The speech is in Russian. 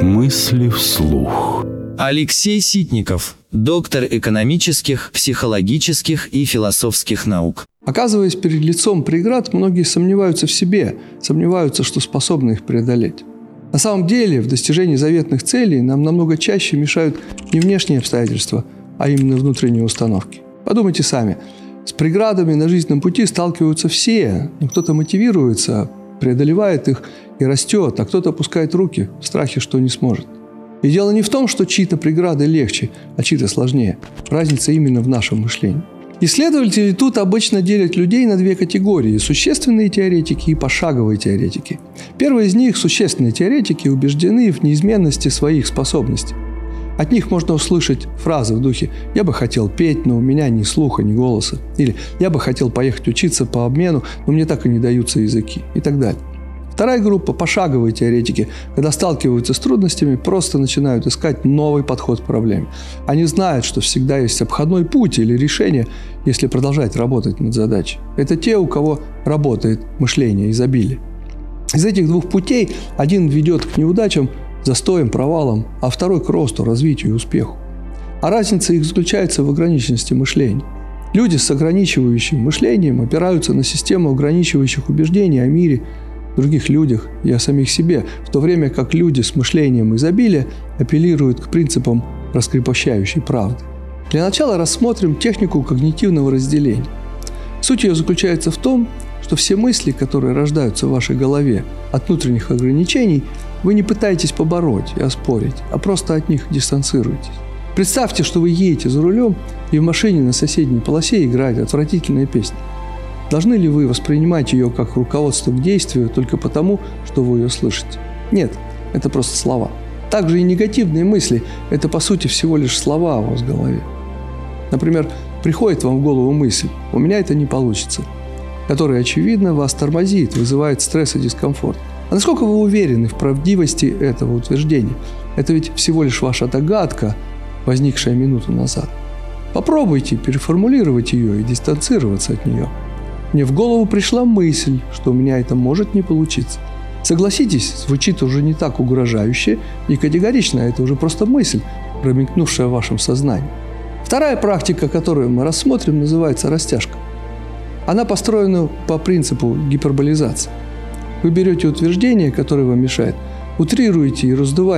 Мысли вслух. Алексей Ситников, доктор экономических, психологических и философских наук. Оказываясь перед лицом преград, многие сомневаются в себе, сомневаются, что способны их преодолеть. На самом деле, в достижении заветных целей нам намного чаще мешают не внешние обстоятельства, а именно внутренние установки. Подумайте сами. С преградами на жизненном пути сталкиваются все, но кто-то мотивируется, преодолевает их и растет, а кто-то опускает руки в страхе, что не сможет. И дело не в том, что чьи-то преграды легче, а чьи-то сложнее. Разница именно в нашем мышлении. Исследователи тут обычно делят людей на две категории – существенные теоретики и пошаговые теоретики. Первые из них, существенные теоретики, убеждены в неизменности своих способностей. От них можно услышать фразы в духе «я бы хотел петь, но у меня ни слуха, ни голоса» или «я бы хотел поехать учиться по обмену, но мне так и не даются языки» и так далее. Вторая группа – пошаговые теоретики, когда сталкиваются с трудностями, просто начинают искать новый подход к проблеме. Они знают, что всегда есть обходной путь или решение, если продолжать работать над задачей. Это те, у кого работает мышление изобилия. Из этих двух путей один ведет к неудачам, застоям, провалам, а второй к росту, развитию и успеху. А разница их заключается в ограниченности мышления. Люди с ограничивающим мышлением опираются на систему ограничивающих убеждений о мире, других людях и о самих себе, в то время как люди с мышлением изобилия апеллируют к принципам раскрепощающей правды. Для начала рассмотрим технику когнитивного разделения. Суть ее заключается в том, что все мысли, которые рождаются в вашей голове от внутренних ограничений, вы не пытаетесь побороть и оспорить, а просто от них дистанцируетесь. Представьте, что вы едете за рулем, и в машине на соседней полосе играет отвратительная песня. Должны ли вы воспринимать ее как руководство к действию только потому, что вы ее слышите? Нет, это просто слова. Также и негативные мысли – это по сути всего лишь слова у вас в голове. Например, приходит вам в голову мысль «у меня это не получится», которая, очевидно, вас тормозит, вызывает стресс и дискомфорт. А насколько вы уверены в правдивости этого утверждения? Это ведь всего лишь ваша догадка, возникшая минуту назад. Попробуйте переформулировать ее и дистанцироваться от нее. Мне в голову пришла мысль, что у меня это может не получиться. Согласитесь, звучит уже не так угрожающе и категорично, это уже просто мысль, промелькнувшая в вашем сознании. Вторая практика, которую мы рассмотрим, называется растяжка. Она построена по принципу гиперболизации. Вы берете утверждение, которое вам мешает, утрируете и раздуваете